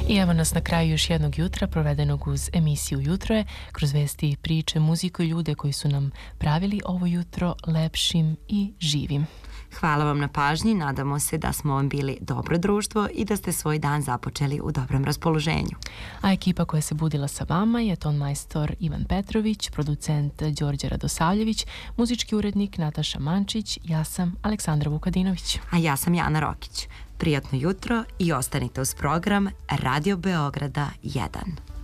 I evo nas na kraju još jednog jutra provedenog uz emisiju Jutro je, kroz vesti, priče, muziku i ljude koji su nam pravili ovo jutro lepšim i živim. Hvala vam na pažnji, nadamo se da smo vam bili dobro društvo i da ste svoj dan započeli u dobrom raspoloženju. A ekipa koja se budila sa vama je ton majstor Ivan Petrović, producent Đorđe Radosavljević, muzički urednik Nataša Mančić, ja sam Aleksandra Vukadinović. A ja sam Jana Rokić. Prijatno jutro i ostanite uz program Radio Beograda 1.